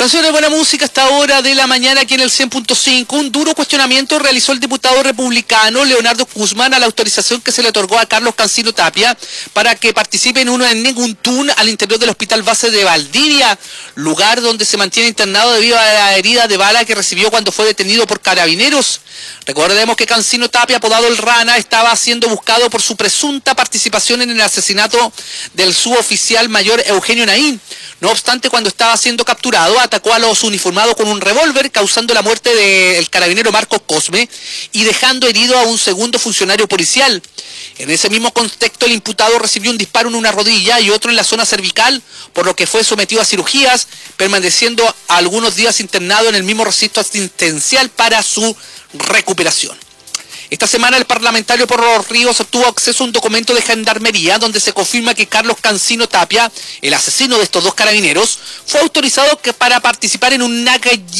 Canciones de buena música a esta hora de la mañana aquí en el 100.5. Un duro cuestionamiento realizó el diputado republicano Leonardo Guzmán a la autorización que se le otorgó a Carlos Cancino Tapia para que participe en uno en Neguntún al interior del hospital base de Valdivia, lugar donde se mantiene internado debido a la herida de bala que recibió cuando fue detenido por carabineros. Recordemos que Cancino Tapia, apodado El Rana, estaba siendo buscado por su presunta participación en el asesinato del suboficial mayor Eugenio Naín. No obstante, cuando estaba siendo capturado, atacó a los uniformados con un revólver, causando la muerte del carabinero Marcos Cosme y dejando herido a un segundo funcionario policial. En ese mismo contexto, el imputado recibió un disparo en una rodilla y otro en la zona cervical, por lo que fue sometido a cirugías, permaneciendo algunos días internado en el mismo recinto asistencial para su recuperación. Esta semana el parlamentario por los Ríos obtuvo acceso a un documento de gendarmería donde se confirma que Carlos Cancino Tapia, el asesino de estos dos carabineros, fue autorizado para participar en un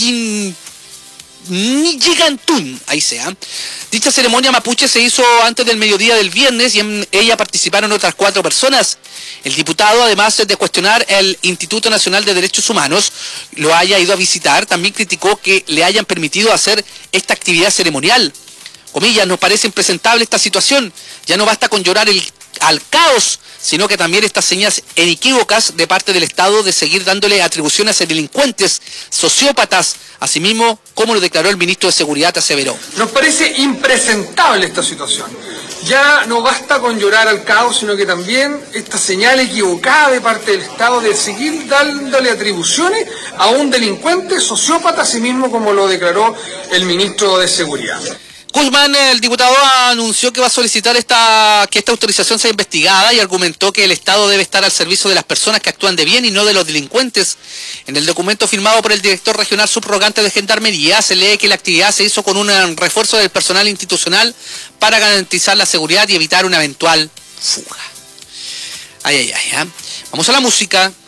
Gigantún, ahí sea. Dicha ceremonia mapuche se hizo antes del mediodía del viernes y en ella participaron otras 4 personas. El diputado, además de cuestionar el Instituto Nacional de Derechos Humanos, lo haya ido a visitar, también criticó que le hayan permitido hacer esta actividad ceremonial. Comillas, nos parece impresentable esta situación. Ya no basta con llorar al caos, sino que también estas señas inequívocas de parte del Estado de seguir dándole atribuciones a delincuentes, sociópatas, asimismo, como lo declaró el ministro de Seguridad, aseveró. Nos parece impresentable esta situación. Ya no basta con llorar al caos, sino que también esta señal equivocada de parte del Estado de seguir dándole atribuciones a un delincuente sociópata, asimismo como lo declaró el ministro de Seguridad. Guzmán, el diputado, anunció que va a solicitar que esta autorización sea investigada y argumentó que el Estado debe estar al servicio de las personas que actúan de bien y no de los delincuentes. En el documento firmado por el director regional subrogante de Gendarmería se lee que la actividad se hizo con un refuerzo del personal institucional para garantizar la seguridad y evitar una eventual fuga. Vamos a la música.